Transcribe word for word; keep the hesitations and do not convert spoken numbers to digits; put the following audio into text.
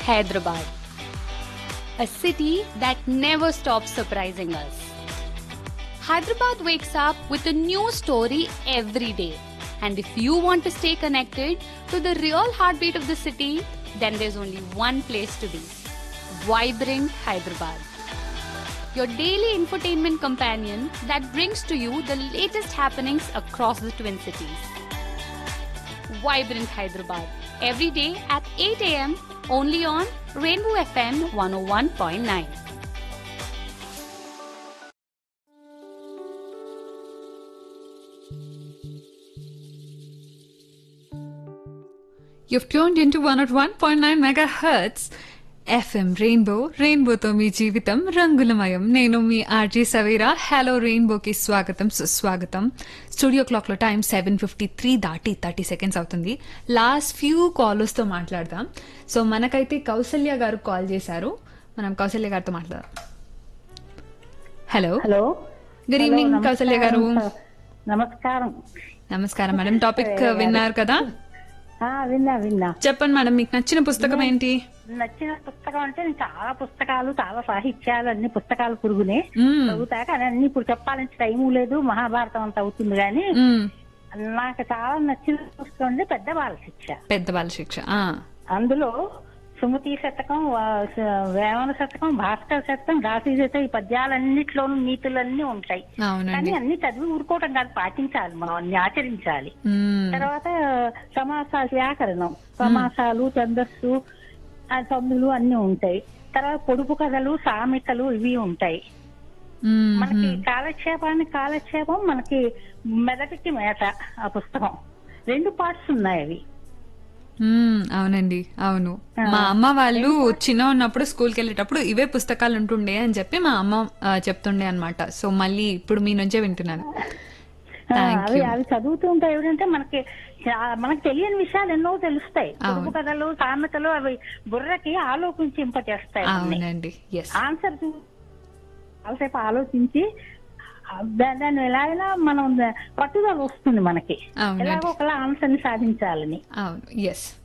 Hyderabad, a city that never stops surprising us. Hyderabad wakes up with a new story every day. And if you want to stay connected to the real heartbeat of the city, then there's only one place to be. Vibrant Hyderabad. Your daily infotainment companion that brings to you the latest happenings across the Twin Cities. Vibrant Hyderabad. Every day at eight a.m. only on Rainbow F M one oh one point nine. You've tuned into one oh one point nine megahertz F M Rainbow. రెయిన్బోతో మీ జీవితం రంగులమయం. నేను మీ RG Savera. Hello రెయిన్బోకి స్వాగతం సుస్వాగతం. Studio క్లాక్లో time seven fifty three దాటి thirty seconds అవుతుంది. Last few కాలర్స్తో మాట్లాడదాం. సో మనకైతే కౌసల్య గారు కాల్ చేశారు. మనం కౌసల్య గారితో మాట్లాడదాం. Hello hello good evening Kaushalya గారు. నమస్కారం. నమస్కారం మేడం. టాపిక్ విన్నారు కదా? ఆ, విన్నా విన్నా చెప్పండి మేడం, మీకు నచ్చిన పుస్తకం ఏంటి? నచ్చిన పుస్తకం అంటే నేను చాలా పుస్తకాలు, చాలా సాహిత్యాలు, అన్ని పుస్తకాలు పురుగునే మ్మ్. చదువుతా. కానీ అన్ని ఇప్పుడు చెప్పాలంటే టైము లేదు, మహాభారతం అంత అవుతుంది. కానీ మ్మ్. నాకు చాలా నచ్చిన పుస్తకం అంటే పెద్ద బాల శిక్ష. పెద్ద బాల శిక్ష. ఆ. అందులో సుమతి శతకం, వా- వేమన శతకం, భాస్కర శతకం, దాసీ శతకం, ఈ పద్యాలన్నిట్లోనూ నీతులన్నీ ఉంటాయి. కానీ అవునండి. అన్ని చదివి ఊరుకోవటం కాదు, పాటించాలి, మనం అన్ని ఆచరించాలి. మ్మ్. తర్వాత సమాసాలు, వ్యాకరణం, సమాసాలు, ఛందస్సు, ఆ సందులు అన్ని ఉంటాయి. తర్వాత పొడుపు కథలు, సామెతలు ఇవి ఉంటాయి. మ్మ్. మనకి కాలక్షేపానికి కాలక్షేపం, మనకి మెదటికి మేత. ఆ పుస్తకం రెండు పార్ట్స్ ఉన్నాయి అవి. మ్మ్. అవునండి, అవును. మా అమ్మ వాళ్ళు చిన్న ఉన్నప్పుడు స్కూల్కి వెళ్ళేటప్పుడు ఇవే పుస్తకాలు ఉంటుండే అని చెప్పి మా అమ్మ ఆ, చెప్తుండే అన్నమాట. సో మళ్ళీ ఇప్పుడు మీ నుంచే వింటున్నాను. ఆ, Thank అవి you. అవి చదువుతూ ఉంటాయి. ఏంటంటే మనకి చా- మనకి తెలియని విషయాలు ఎన్నో తెలుస్తాయి. పొడుపు కథలు, సామెతలు అవి బుర్రకి ఆలోచించింపచేస్తాయి. అవునండి. ఎస్. ఆన్సర్ చాలాసేపు ఆలోచించి ఆ, దా- దాన్ని ఎలాగైనా మనం ద- పట్టుదల వస్తుంది మనకి, అవునండి. ఎలాగో ఒకలా ఆన్సర్ ని సాధించాలని. అవును. ఎస్.